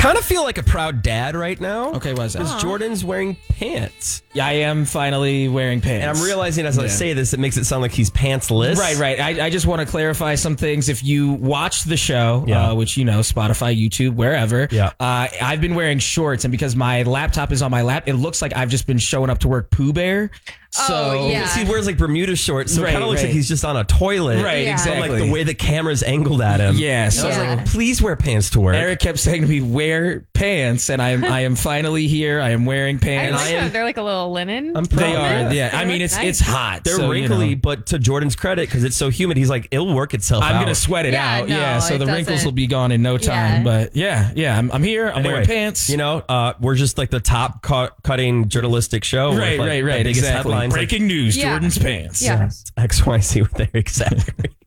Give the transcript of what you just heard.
kind of feel like a proud dad right now. Okay, why is that? Because Jordan's wearing pants. Yeah, I am finally wearing pants. And I'm realizing as I say this, it makes it sound like he's pantsless. Right. I just want to clarify some things. If you watch the show, which you know, Spotify, YouTube, wherever, I've been wearing shorts, and because my laptop is on my lap, it looks like I've just been showing up to work Pooh Bear. So he wears like Bermuda shorts, so it kind of looks like he's just on a toilet. Right, exactly. Like the way the camera's angled at him. Yeah. So I was like, please wear pants to work. Eric kept saying to me, wear pants, and I am finally here. I am wearing pants. They're like a little linen. They are. Yeah. I mean, it's hot. They're wrinkly, but to Jordan's credit, because it's so humid, he's like, it'll work itself out. I'm gonna sweat it out. No, so the wrinkles will be gone in no time. But I'm here. I'm wearing pants. You know, we're just like the top cutting journalistic show. Right. Exactly. Breaking news. Jordan's pants. Yeah. XYZ with Eric Zachary.